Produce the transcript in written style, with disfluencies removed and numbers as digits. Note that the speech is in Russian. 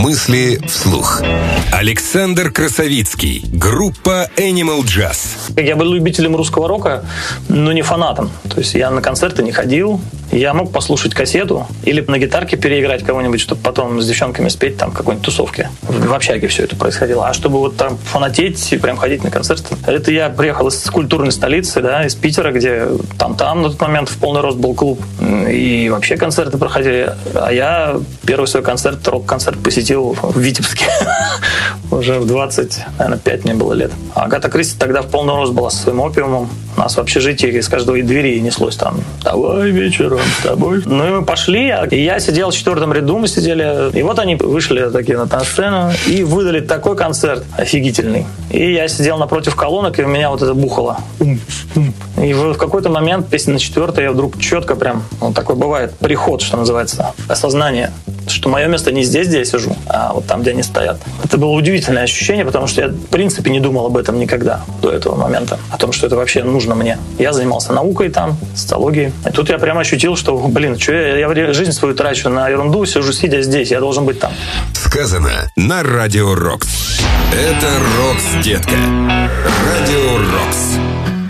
Мысли вслух. Александр Красовицкий. Группа Animal Jazz. Я был любителем русского рока, но не фанатом. То есть я на концерты не ходил. Я мог послушать кассету или на гитарке переиграть кого-нибудь, чтобы потом с девчонками спеть там в какой-нибудь тусовке. В общаге все это происходило. А чтобы вот там фанатеть и прям ходить на концерты, это я приехал из культурной столицы, да, из Питера, где там на тот момент в полный рост был клуб. И вообще концерты проходили. А я первый свой концерт, рок-концерт посетил в Витебске. Уже в 25 мне было лет. А Агата Кристи тогда в полный рост была со своим опиумом. У нас в общежитии из каждой двери неслось там: «Давай вечером с тобой». Ну и мы пошли, и я сидел в 4 ряду, мы сидели. И вот они вышли такие на сцену и выдали такой концерт офигительный. И я сидел напротив колонок, и у меня вот это бухало. И в какой-то момент, песня на 4-й, я вдруг четко прям, вот такой бывает, приход, что называется, осознание, что мое место не здесь, где я сижу, а вот там, где они стоят. Это было удивительное ощущение, потому что я, в принципе, не думал об этом никогда до этого момента, о том, что это вообще нужно мне. Я занимался наукой там, социологией. И тут я прямо ощутил, что, что я жизнь свою трачу на ерунду, сижу, сидя здесь, я должен быть там. Сказано на Радио Рокс. Это Рокс, детка. Радио Рокс.